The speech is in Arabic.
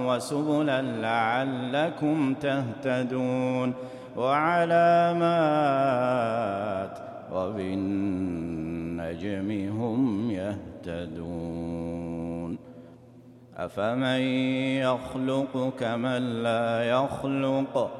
وسبلا لعلكم تهتدون وعلامات وبالنجم هم يهتدون أفمن يخلق كمن لا يخلق